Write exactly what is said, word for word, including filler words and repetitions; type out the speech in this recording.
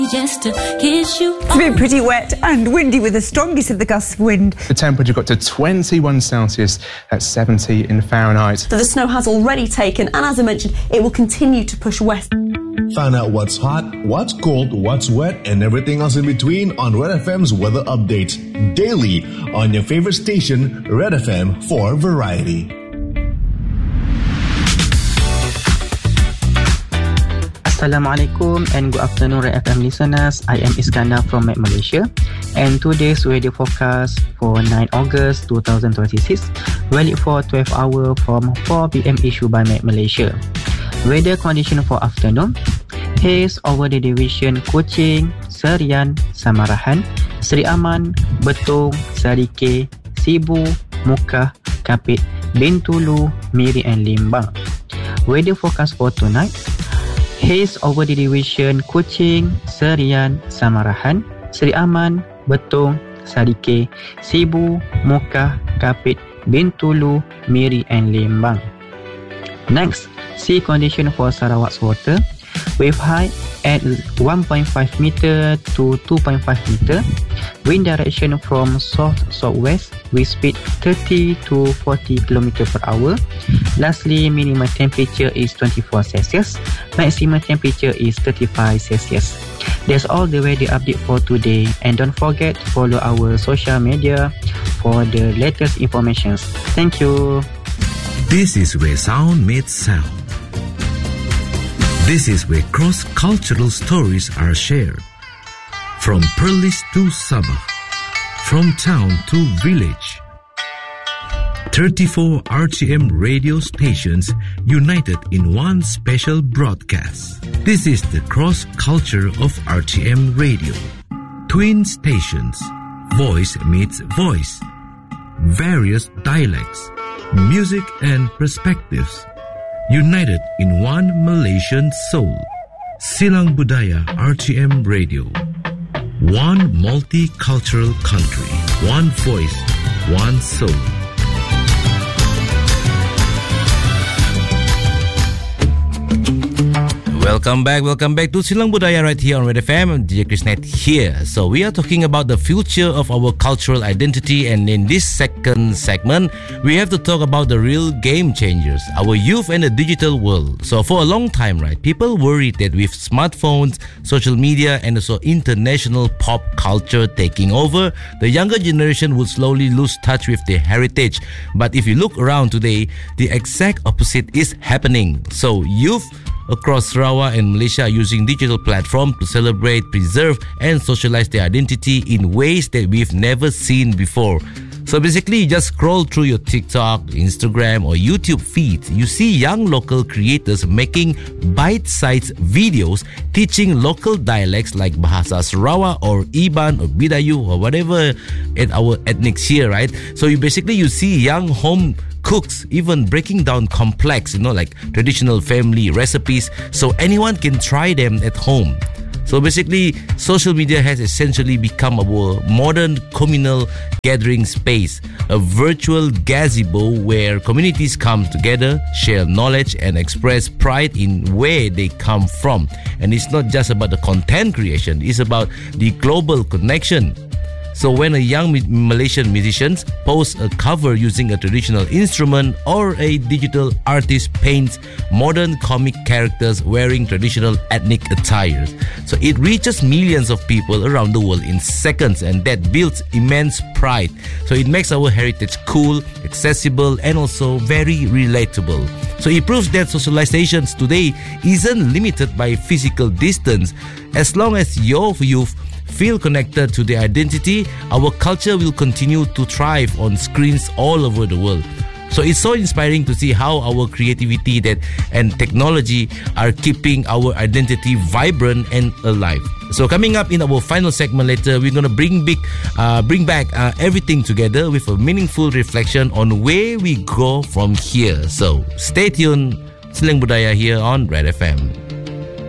Just to kiss you. It's been pretty wet and windy with the strongest of the gusts of wind. The temperature got to twenty-one Celsius, that's seventy in Fahrenheit. So the snow has already taken, and as I mentioned, it will continue to push west. Find out what's hot, what's cold, what's wet, and everything else in between on Red F M's weather update. Daily on your favorite station, Red F M for variety. Assalamualaikum and good afternoon Red F M listeners. I am Iskandar from Mac Malaysia, and today's weather forecast for ninth August twenty twenty-six, valid for twelve hours from four p.m. issued by Mac Malaysia. Weather condition for afternoon: haze over the division Kuching, Serian, Samarahan, Seri Aman, Betong, Sarike, Sibu, Mukah, Kapit, Bintulu, Miri and Limbang. Weather forecast for tonight: haze over the division Kuching, Serian, Samarahan, Seri Aman, Betong, Sarike, Sibu, Mukah, Kapit, Bintulu, Miri and Limbang. Next, sea condition for Sarawak's water: wave height at one point five meter to two point five meter, wind direction from south-southwest with speed thirty to forty kilometers per hour. Lastly, minimum temperature is twenty-four Celsius, maximum temperature is thirty-five Celsius. That's all the weather update for today, and don't forget to follow our social media for the latest information. Thank you. This is where sound meets sound. This is where cross-cultural stories are shared. From Perlis to Sabah, from town to village. thirty-four R T M radio stations united in one special broadcast. This is the cross-culture of R T M radio. Twin stations, voice meets voice. Various dialects, music and perspectives, united in one Malaysian soul. Silang Budaya R T M Radio. One multicultural country, one voice, one soul. Welcome back, welcome back to Silang Budaya right here on Red F M. I'm D J Krisnet here. So we are talking about the future of our cultural identity, and in this second segment, we have to talk about the real game changers, our youth and the digital world. So for a long time, right, people worried that with smartphones, social media, and also international pop culture taking over, the younger generation would slowly lose touch with their heritage. But if you look around today, the exact opposite is happening. So youth across Sarawak and Malaysia are using digital platforms to celebrate, preserve and socialize their identity in ways that we've never seen before. So basically, you just scroll through your TikTok, Instagram or YouTube feed. You see young local creators making bite-sized videos teaching local dialects like Bahasa Sarawak or Iban or Bidayu or whatever at our ethnics here, right? So you basically, you see young home cooks even breaking down complex, you know, like traditional family recipes so anyone can try them at home. So basically, social media has essentially become our modern communal gathering space, a virtual gazebo where communities come together, share knowledge and express pride in where they come from. And it's not just about the content creation, it's about the global connection. So when a young Malaysian musician posts a cover using a traditional instrument, or a digital artist paints modern comic characters wearing traditional ethnic attire, so it reaches millions of people around the world in seconds, and that builds immense pride. So it makes our heritage cool, accessible and also very relatable. So it proves that socializations today isn't limited by physical distance. As long as your youth feel connected to their identity, our culture will continue to thrive on screens all over the world. So it's so inspiring to see how our creativity that and technology are keeping our identity vibrant and alive. So coming up in our final segment later, we're going to bring big, uh, bring back uh, everything together with a meaningful reflection on where we go from here. So stay tuned. Silang Budaya here on Red F M.